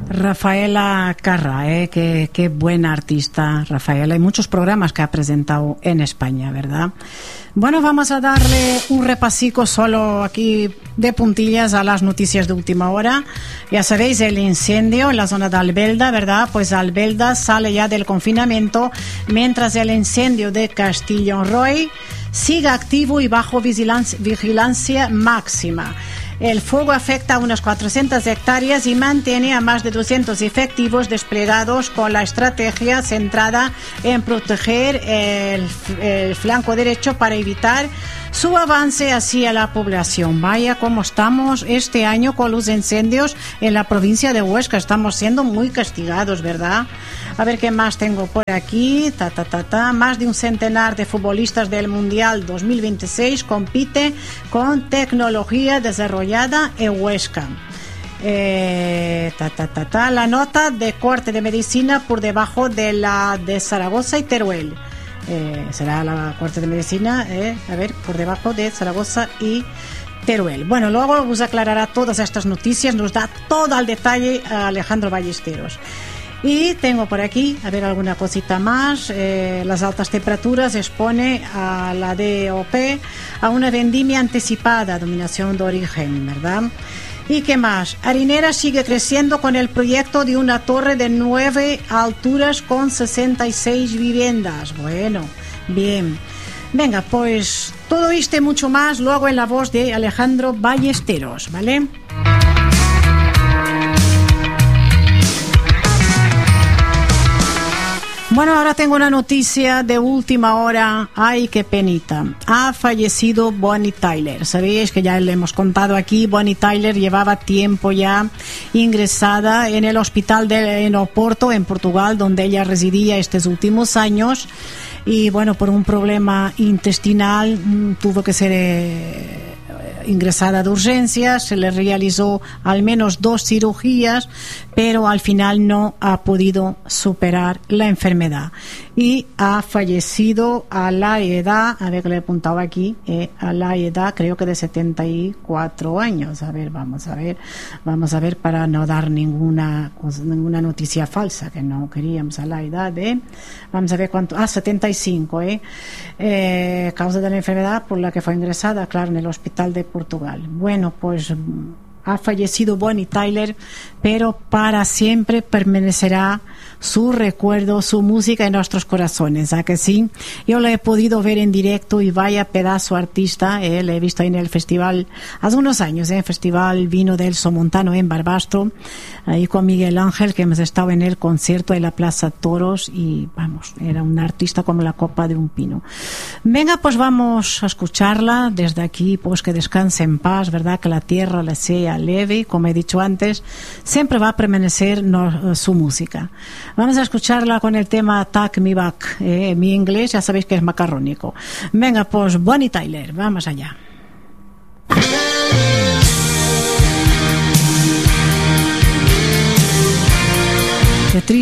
Rafaela Carrà, qué buena artista, Rafaela. Hay muchos programas que ha presentado en España, ¿verdad? Bueno, vamos a darle un repasico solo aquí de puntillas a las noticias de última hora. Ya sabéis, el incendio en la zona de Albelda, ¿verdad? Pues Albelda sale ya del confinamiento, mientras el incendio de Castilla-Roy sigue activo y bajo vigilancia máxima. El fuego afecta a unas 400 hectáreas y mantiene a más de 200 efectivos desplegados con la estrategia centrada en proteger el flanco derecho para evitar su avance hacia la población. Vaya cómo estamos este año con los incendios en la provincia de Huesca. Estamos siendo muy castigados, ¿verdad? A ver qué más tengo por aquí. Más de un centenar de futbolistas del Mundial 2026 compite con tecnología desarrollada en Huesca. La nota de corte de medicina por debajo de la de Zaragoza y Teruel. Será la corte de medicina, a ver, por debajo de Zaragoza y Teruel. Bueno, luego os aclarará todas estas noticias, nos da todo al detalle a Alejandro Ballesteros. Y tengo por aquí, a ver, alguna cosita más. Las altas temperaturas expone a la DOP a una vendimia anticipada, dominación de origen, ¿verdad? ¿Y qué más? Harinera sigue creciendo con el proyecto de una torre de 9 alturas con 66 viviendas. Bueno, bien. Venga, pues todo esto y mucho más luego en la voz de Alejandro Ballesteros, ¿vale? Bueno, ahora tengo una noticia de última hora. Ay, qué penita. Ha fallecido Bonnie Tyler. Sabéis que ya le hemos contado aquí. Bonnie Tyler llevaba tiempo ya ingresada en el hospital en Oporto, en Portugal, donde ella residía estos últimos años. Y bueno, por un problema intestinal tuvo que ser ingresada de urgencias. Se le realizó al menos 2 cirugías, pero al final no ha podido superar la enfermedad y ha fallecido a la edad, a ver que le he apuntado aquí, a la edad creo que de 74 años. A ver, vamos a ver para no dar ninguna noticia falsa, que no queríamos. A la edad de, vamos a ver cuánto, 75, causa de la enfermedad por la que fue ingresada, claro, en el hospital de Portugal. Bueno, pues ha fallecido Bonnie Tyler, pero para siempre permanecerá su recuerdo, su música en nuestros corazones, ¿a que sí? Yo la he podido ver en directo y vaya pedazo artista, la he visto en el festival hace unos años, Festival Vino del Somontano en Barbastro, ahí con Miguel Ángel, que hemos estado en el concierto en la Plaza Toros y vamos, era una artista como la copa de un pino. Venga, pues vamos a escucharla desde aquí, pues que descanse en paz, ¿verdad? Que la tierra le sea leve, como he dicho antes, siempre va a permanecer su música. Vamos a escucharla con el tema Take Me Back, mi inglés ya sabéis que es macarrónico. Venga, pues Bonnie Tyler, vamos allá. Qué triste.